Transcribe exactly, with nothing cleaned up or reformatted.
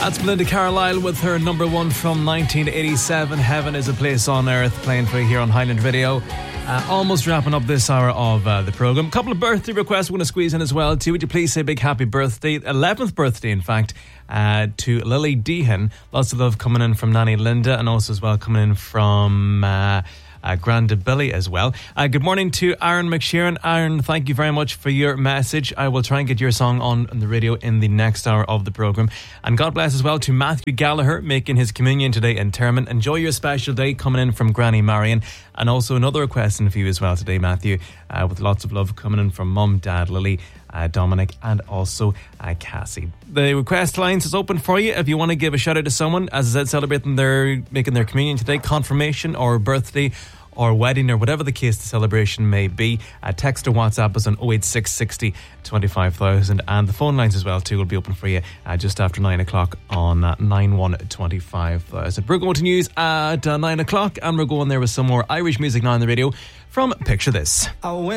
That's Belinda Carlisle with her number one from nineteen eighty-seven, Heaven is a Place on Earth, playing for you here on Highland Radio. Uh, almost wrapping up this hour of uh, the programme. A couple of birthday requests we're going to squeeze in as well too. Would you please say a big happy birthday, eleventh birthday in fact, uh, to Lily Deehan. Lots of love coming in from Nanny Linda, and also as well coming in from... Uh, Uh, Granda Billy as well. Uh, good morning to Aaron McSheeran. Aaron, thank you very much for your message. I will try and get your song on, on the radio in the next hour of the programme. And God bless as well to Matthew Gallagher, making his communion today in Termon. Enjoy your special day, coming in from Granny Marion. And also another request for you as well today, Matthew, uh, with lots of love coming in from Mum, Dad, Lily, Uh, Dominic, and also uh, Cassie. The request lines is open for you if you want to give a shout out to someone, as I said, celebrating their, making their communion today, confirmation or birthday or wedding or whatever the case the celebration may be. Uh, text or WhatsApp us on oh eight six sixty twenty-five thousand, and the phone lines as well too will be open for you uh, just after nine o'clock on uh, nine one twenty-five thousand. We're going to news at uh, nine o'clock, and we're going there with some more Irish music now on the radio from Picture This.